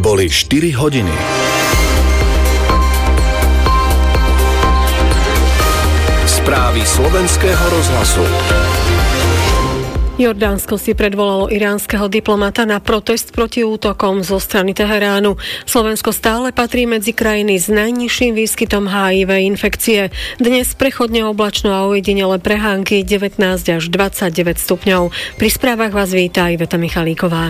Boli 4 hodiny. Správy slovenského rozhlasu. Jordánsko si predvolalo iránskeho diplomata na protest proti útokom zo strany Teheránu. Slovensko stále patrí medzi krajiny s najnižším výskytom HIV infekcie. Dnes prechodne oblačno a ojedinele prehánky 19 až 29 stupňov. Pri správach vás víta Iveta Michalíková.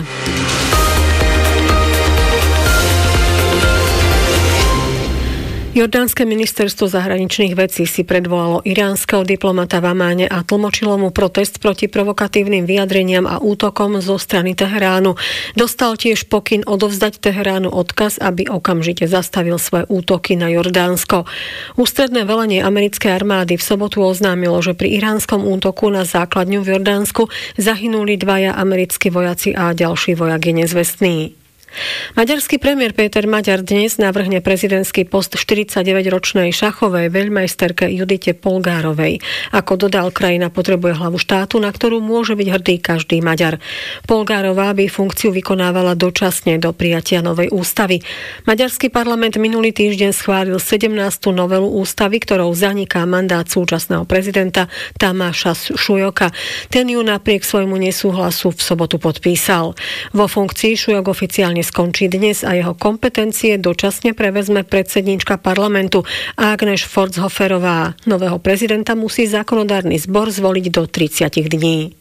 Jordánske ministerstvo zahraničných vecí si predvolalo iránskeho diplomata v Amáne a tlmočilo mu protest proti provokatívnym vyjadreniam a útokom zo strany Teheránu. Dostal tiež pokyn odovzdať Teheránu odkaz, aby okamžite zastavil svoje útoky na Jordánsko. Ústredné velenie americkej armády v sobotu oznámilo, že pri iránskom útoku na základňu v Jordánsku zahynuli 2 americkí vojaci a ďalší vojak je nezvestný. Maďarský premiér Péter Maďar dnes navrhne prezidentský post 49-ročnej šachovej veľmajsterke Judite Polgárovej. Ako dodal, krajina potrebuje hlavu štátu, na ktorú môže byť hrdý každý Maďar. Polgárová by funkciu vykonávala dočasne do prijatia novej ústavy. Maďarský parlament minulý týždeň schválil 17. novelu ústavy, ktorou zaniká mandát súčasného prezidenta Tamáša Šujoka. Ten ju napriek svojmu nesúhlasu v sobotu podpísal. Vo funkcii Šujok oficiálne skončí dnes a jeho kompetencie dočasne prevezme predsedníčka parlamentu Ágnes Forshoferová. Nového prezidenta musí zákonodárny zbor zvoliť do 30 dní.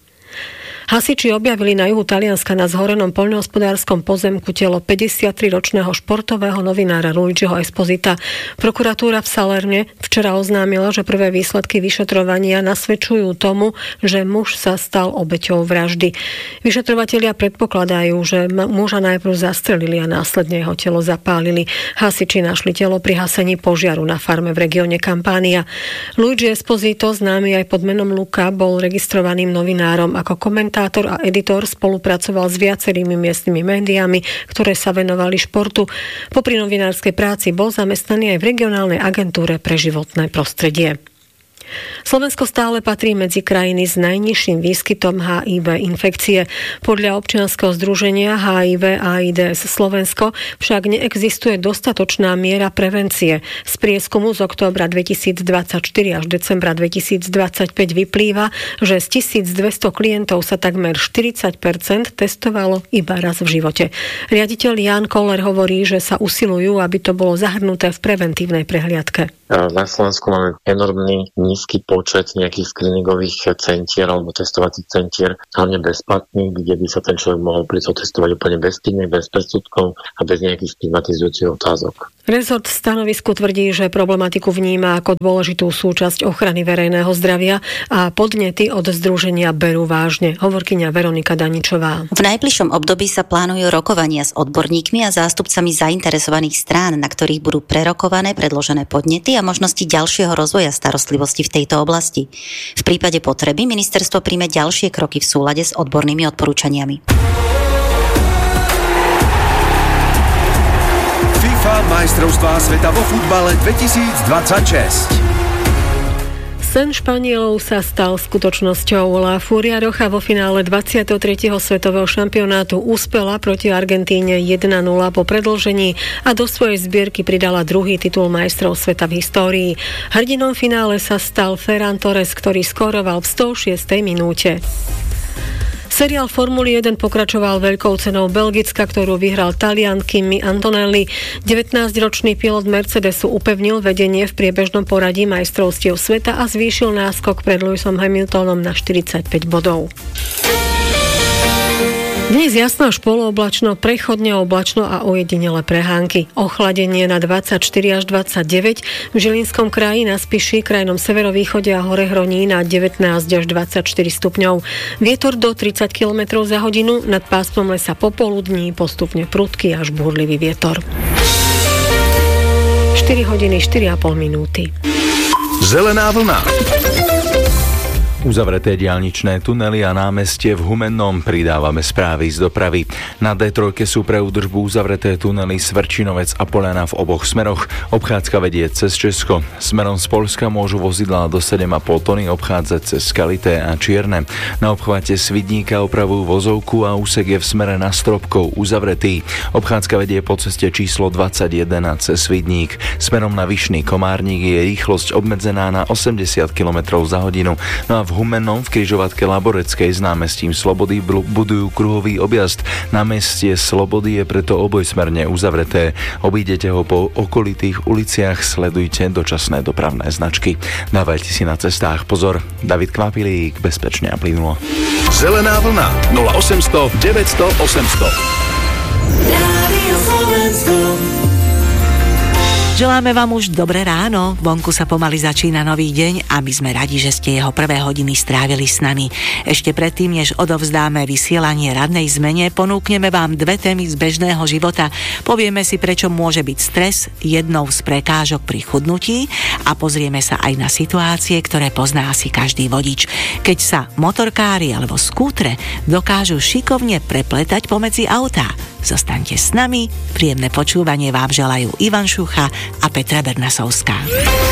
Hasiči objavili na juhu Talianska na zhorenom poľnohospodárskom pozemku telo 53-ročného športového novinára Luigiho Esposita. Prokuratúra v Salerne včera oznámila, že prvé výsledky vyšetrovania nasvedčujú tomu, že muž sa stal obeťou vraždy. Vyšetrovatelia predpokladajú, že muža najprv zastrelili a následne jeho telo zapálili. Hasiči našli telo pri hasení požiaru na farme v regióne Campania. Luigi Esposito, známy aj pod menom Luca, bol registrovaným novinárom. Ako komentátor a editor spolupracoval s viacerými miestnymi médiami, ktoré sa venovali športu. Popri novinárskej práci bol zamestnaný aj v regionálnej agentúre pre životné prostredie. Slovensko stále patrí medzi krajiny s najnižším výskytom HIV infekcie. Podľa občianskeho združenia HIV AIDS Slovensko však neexistuje dostatočná miera prevencie. Z prieskumu z októbra 2024 až decembra 2025 vyplýva, že z 1200 klientov sa takmer 40% testovalo iba raz v živote. Riaditeľ Ján Koller hovorí, že sa usilujú, aby to bolo zahrnuté v preventívnej prehliadke. Na Slovensku máme enormný nízky počet nejakých screeningových centier alebo testovacích centier, hlavne bezplatných, kde by sa ten človek mohol prísť otestovať úplne bezpečne, bez predsudkov a bez nejakých stigmatizujúcich otázok. Rezort v stanovisku tvrdí, že problematiku vníma ako dôležitú súčasť ochrany verejného zdravia a podnety od združenia berú vážne. Hovorkyňa Veronika Daničová. V najbližšom období sa plánujú rokovania s odborníkmi a zástupcami zainteresovaných strán, na ktorých budú prerokované predložené podnety a možnosti ďalšieho rozvoja starostlivosti v tejto oblasti. V prípade potreby ministerstvo príjme ďalšie kroky v súlade s odbornými odporúčaniami. FIFA majstrovstvá sveta vo futbale 2026. Sen Španielov sa stal skutočnosťou. La Furia Roja vo finále 23. svetového šampionátu uspela proti Argentíne 1-0 po predĺžení a do svojej zbierky pridala druhý titul majstrov sveta v histórii. Hrdinom finále sa stal Ferran Torres, ktorý skóroval v 106. minúte. Seriál Formuly 1 pokračoval veľkou cenou Belgicka, ktorú vyhral Talian Kimi Antonelli. 19-ročný pilot Mercedesu upevnil vedenie v priebežnom poradí majstrovstiev sveta a zvýšil náskok pred Lewisom Hamiltonom na 45 bodov. Dnes jasno až polooblačno, prechodne oblačno a ojedinele prehánky. Ochladenie na 24 až 29, v Žilinskom kraji, na Spiši, krajnom severovýchode a hore Hroní na 19 až 24 stupňov. Vietor do 30 km za hodinu, nad pásmom lesa popoludní postupne prudký až búrlivý vietor. 4 hodiny 4,5 minúty. Zelená vlna. Uzavreté diaľničné tunely a námestie v Humennom, pridávame správy z dopravy. Na D3 sú pre údržbu uzavreté tunely Svrčinovec a Poľana v oboch smeroch. Obchádzka vedie cez Česko. Smerom z Poľska môžu vozidlá do 7,5 tony obchádzať cez Skalité a Čierne. Na obchvate Svidníka opravujú vozovku a úsek je v smere na Stropkov uzavretý. Obchádzka vedie po ceste číslo 21 a cez Svidník. Smerom na Vyšný Komárnik je rýchlosť obmedzená na 80 km za hodinu. No a v Humennom v križovatke Laboreckej s námestím Slobody budujú kruhový objazd. Námestie Slobody je preto obojsmerne uzavreté. Obídete ho po okolitých uliciach, sledujte dočasné dopravné značky. Dávajte si na cestách pozor. David Kvapilík, bezpečne a plynulo. Zelená vlna 0800 900 800. Rádio Slovensko. Želáme vám už dobré ráno, vonku sa pomaly začína nový deň a my sme radi, že ste jeho prvé hodiny strávili s nami. Ešte predtým, než odovzdáme vysielanie radnej zmene, ponúkneme vám dve témy z bežného života. Povieme si, prečo môže byť stres jednou z prekážok pri chudnutí a pozrieme sa aj na situácie, ktoré pozná asi každý vodič. Keď sa motorkári alebo skútre dokážu šikovne prepletať pomedzi autá. Zostaňte s nami, príjemné počúvanie vám želajú Ivan Šucha a Petra Bernasovská.